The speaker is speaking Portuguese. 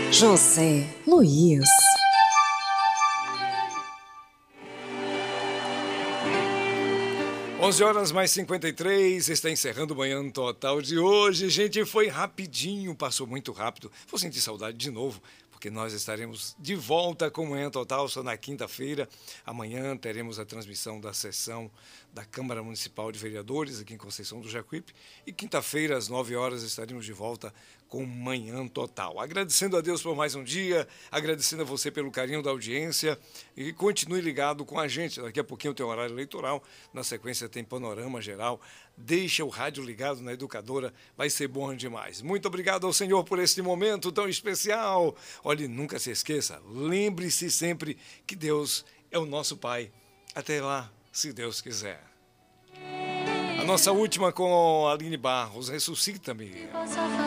José Luiz. Onze horas mais 53, está encerrando o Manhã Total de hoje. Gente, foi rapidinho, passou muito rápido. Vou sentir saudade de novo, porque nós estaremos de volta com o Manhã Total só na quinta-feira. Amanhã teremos a transmissão da sessão da Câmara Municipal de Vereadores, aqui em Conceição do Jacuípe. E quinta-feira, às 9 horas, estaremos de volta com Manhã Total. Agradecendo a Deus por mais um dia, agradecendo a você pelo carinho da audiência e continue ligado com a gente. Daqui a pouquinho tem o horário eleitoral, na sequência tem panorama geral. Deixa o rádio ligado na Educadora, vai ser bom demais. Muito obrigado ao Senhor por este momento tão especial. Olhe, nunca se esqueça, lembre-se sempre que Deus é o nosso Pai. Até lá, se Deus quiser. A nossa última com a Aline Barros, Ressuscita-me.